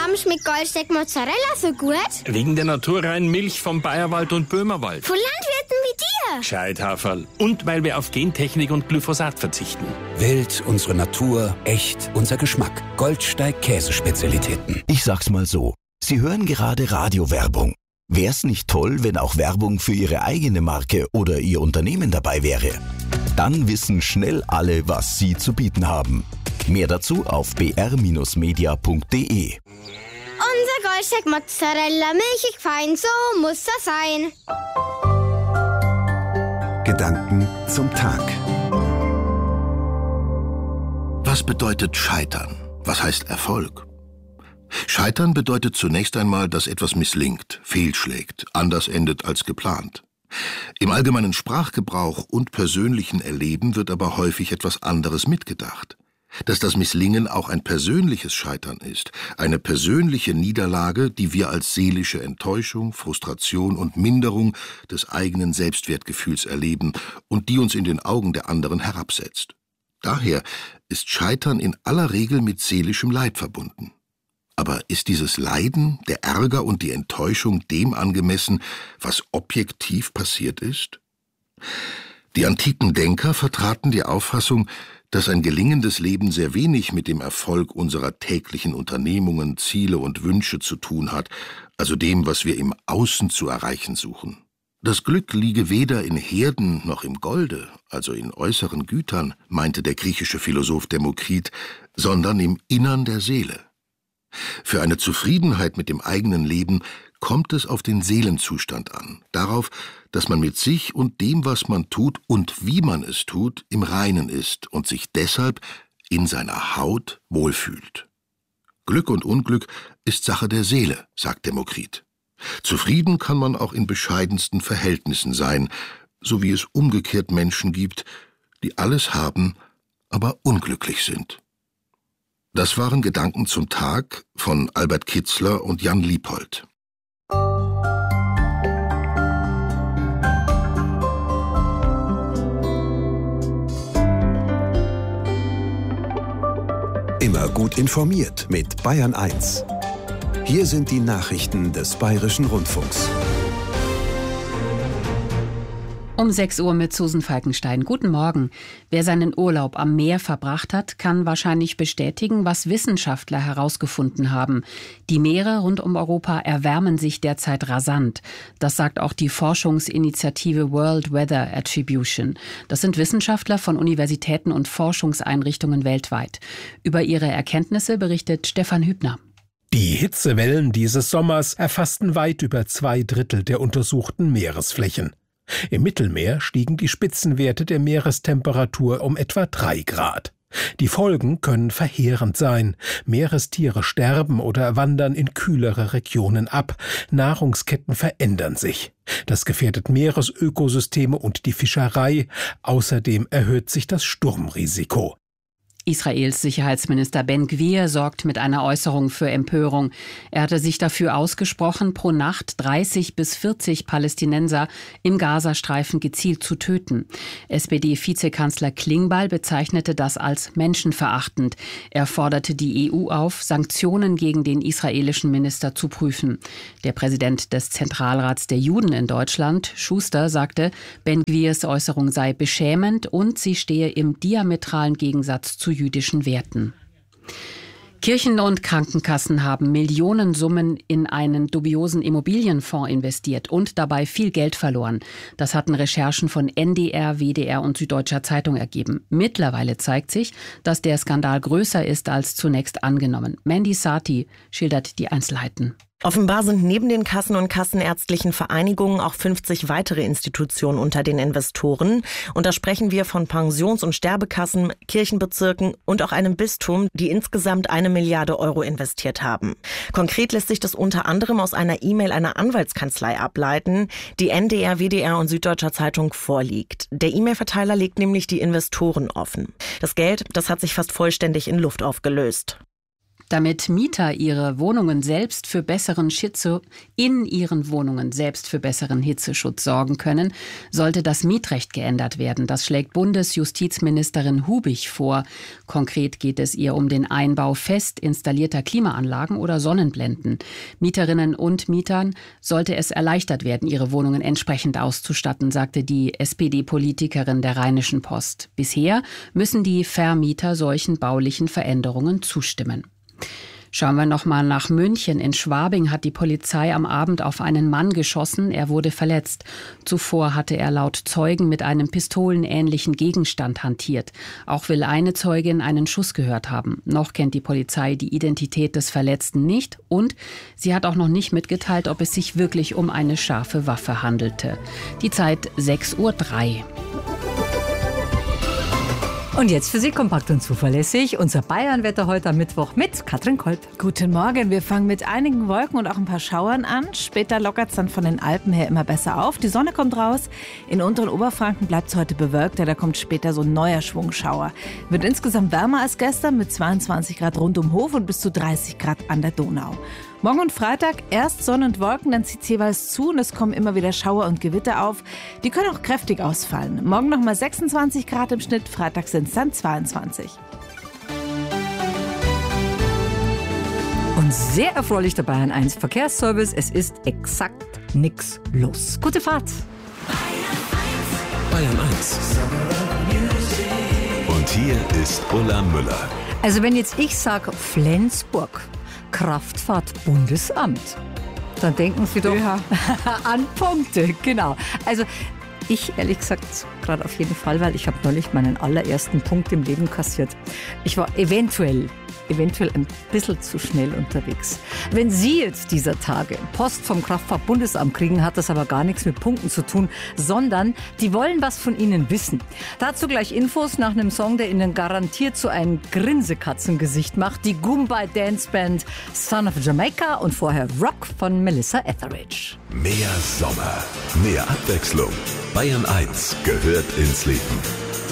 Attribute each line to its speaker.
Speaker 1: Warum schmeckt Goldsteak Mozzarella so gut?
Speaker 2: Wegen der naturreinen Milch vom Bayerwald und Böhmerwald.
Speaker 1: Von Landwirten wie dir.
Speaker 2: Gescheit, Haferl. Und weil wir auf Gentechnik und Glyphosat verzichten.
Speaker 3: Wild, unsere Natur, echt, unser Geschmack. Goldsteig Käsespezialitäten.
Speaker 4: Ich sag's mal so. Sie hören gerade Radiowerbung. Wär's nicht toll, wenn auch Werbung für Ihre eigene Marke oder Ihr Unternehmen dabei wäre? Dann wissen schnell alle, was Sie zu bieten haben. Mehr dazu auf br-media.de.
Speaker 1: Unser Goldsteak Mozzarella, milchig fein, so muss er sein.
Speaker 5: Gedanken zum Tag. Was bedeutet Scheitern? Was heißt Erfolg? Scheitern bedeutet zunächst einmal, dass etwas misslingt, fehlschlägt, anders endet als geplant. Im allgemeinen Sprachgebrauch und persönlichen Erleben wird aber häufig etwas anderes mitgedacht. Dass das Misslingen auch ein persönliches Scheitern ist, eine persönliche Niederlage, die wir als seelische Enttäuschung, Frustration und Minderung des eigenen Selbstwertgefühls erleben und die uns in den Augen der anderen herabsetzt. Daher ist Scheitern in aller Regel mit seelischem Leid verbunden. Aber ist dieses Leiden, der Ärger und die Enttäuschung dem angemessen, was objektiv passiert ist? Die antiken Denker vertraten die Auffassung, dass ein gelingendes Leben sehr wenig mit dem Erfolg unserer täglichen Unternehmungen, Ziele und Wünsche zu tun hat, also dem, was wir im Außen zu erreichen suchen. Das Glück liege weder in Herden noch im Golde, also in äußeren Gütern, meinte der griechische Philosoph Demokrit, sondern im Innern der Seele. Für eine Zufriedenheit mit dem eigenen Leben kommt es auf den Seelenzustand an, darauf, dass man mit sich und dem, was man tut und wie man es tut, im Reinen ist und sich deshalb in seiner Haut wohlfühlt. Glück und Unglück ist Sache der Seele, sagt Demokrit. Zufrieden kann man auch in bescheidensten Verhältnissen sein, so wie es umgekehrt Menschen gibt, die alles haben, aber unglücklich sind. Das waren Gedanken zum Tag von Albert Kitzler und Jan Liephold.
Speaker 3: Immer gut informiert mit Bayern 1. Hier sind die Nachrichten des Bayerischen Rundfunks.
Speaker 6: Um 6 Uhr mit Susan Falkenstein. Guten Morgen. Wer seinen Urlaub am Meer verbracht hat, kann wahrscheinlich bestätigen, was Wissenschaftler herausgefunden haben. Die Meere rund um Europa erwärmen sich derzeit rasant. Das sagt auch die Forschungsinitiative World Weather Attribution. Das sind Wissenschaftler von Universitäten und Forschungseinrichtungen weltweit. Über ihre Erkenntnisse berichtet Stefan Hübner.
Speaker 7: Die Hitzewellen dieses Sommers erfassten weit über 2/3 der untersuchten Meeresflächen. Im Mittelmeer stiegen die Spitzenwerte der Meerestemperatur um etwa 3 Grad. Die Folgen können verheerend sein. Meerestiere sterben oder wandern in kühlere Regionen ab. Nahrungsketten verändern sich. Das gefährdet Meeresökosysteme und die Fischerei. Außerdem erhöht sich das Sturmrisiko.
Speaker 6: Israels Sicherheitsminister Ben Gvir sorgt mit einer Äußerung für Empörung. Er hatte sich dafür ausgesprochen, pro Nacht 30 bis 40 Palästinenser im Gazastreifen gezielt zu töten. SPD-Vizekanzler Klingbeil bezeichnete das als menschenverachtend. Er forderte die EU auf, Sanktionen gegen den israelischen Minister zu prüfen. Der Präsident des Zentralrats der Juden in Deutschland, Schuster, sagte, Ben Gvirs Äußerung sei beschämend und sie stehe im diametralen Gegensatz zu jüdischen Werten. Kirchen und Krankenkassen haben Millionensummen in einen dubiosen Immobilienfonds investiert und dabei viel Geld verloren. Das hatten Recherchen von NDR, WDR und Süddeutscher Zeitung ergeben. Mittlerweile zeigt sich, dass der Skandal größer ist als zunächst angenommen. Mandy Sati schildert die Einzelheiten.
Speaker 8: Offenbar sind neben den Kassen- und kassenärztlichen Vereinigungen auch 50 weitere Institutionen unter den Investoren. Und da sprechen wir von Pensions- und Sterbekassen, Kirchenbezirken und auch einem Bistum, die insgesamt 1 Milliarde Euro investiert haben. Konkret lässt sich das unter anderem aus einer E-Mail einer Anwaltskanzlei ableiten, die NDR, WDR und Süddeutscher Zeitung vorliegt. Der E-Mail-Verteiler legt nämlich die Investoren offen. Das Geld, das hat sich fast vollständig in Luft aufgelöst.
Speaker 6: Damit Mieter in ihren Wohnungen selbst für besseren Hitzeschutz sorgen können, sollte das Mietrecht geändert werden. Das schlägt Bundesjustizministerin Hubich vor. Konkret geht es ihr um den Einbau fest installierter Klimaanlagen oder Sonnenblenden. Mieterinnen und Mietern sollte es erleichtert werden, ihre Wohnungen entsprechend auszustatten, sagte die SPD-Politikerin der Rheinischen Post. Bisher müssen die Vermieter solchen baulichen Veränderungen zustimmen. Schauen wir noch mal nach München. In Schwabing hat die Polizei am Abend auf einen Mann geschossen. Er wurde verletzt. Zuvor hatte er laut Zeugen mit einem pistolenähnlichen Gegenstand hantiert. Auch will eine Zeugin einen Schuss gehört haben. Noch kennt die Polizei die Identität des Verletzten nicht und sie hat auch noch nicht mitgeteilt, ob es sich wirklich um eine scharfe Waffe handelte. Die Zeit 6:03 Uhr.
Speaker 9: Und jetzt für Sie kompakt und zuverlässig unser Bayernwetter heute am Mittwoch mit Katrin Kolb.
Speaker 10: Guten Morgen, wir fangen mit einigen Wolken und auch ein paar Schauern an. Später lockert es dann von den Alpen her immer besser auf. Die Sonne kommt raus. In unteren Oberfranken bleibt es heute bewölkt, da kommt später so ein neuer Schwungschauer. Wird insgesamt wärmer als gestern mit 22 Grad rund um Hof und bis zu 30 Grad an der Donau. Morgen und Freitag erst Sonne und Wolken, dann zieht es jeweils zu und es kommen immer wieder Schauer und Gewitter auf. Die können auch kräftig ausfallen. Morgen nochmal 26 Grad im Schnitt, Freitag sind es dann 22.
Speaker 9: Und sehr erfreulich der Bayern 1 Verkehrsservice. Es ist exakt nichts los. Gute Fahrt.
Speaker 3: Bayern 1. Und hier ist Ulla Müller.
Speaker 9: Also wenn jetzt ich sage Flensburg, Kraftfahrtbundesamt, dann denken Sie doch an Punkte, genau. Also ich ehrlich gesagt gerade auf jeden Fall, weil ich habe neulich meinen allerersten Punkt im Leben kassiert. Ich war eventuell ein bisschen zu schnell unterwegs. Wenn Sie jetzt dieser Tage Post vom Kraftfahrtbundesamt kriegen, hat das aber gar nichts mit Punkten zu tun, sondern die wollen was von Ihnen wissen. Dazu gleich Infos nach einem Song, der Ihnen garantiert so ein Grinsekatzengesicht macht. Die Goombay Dance Band Son of Jamaica und vorher Rock von Melissa Etheridge.
Speaker 3: Mehr Sommer, mehr Abwechslung. Bayern 1 gehört ins Leben.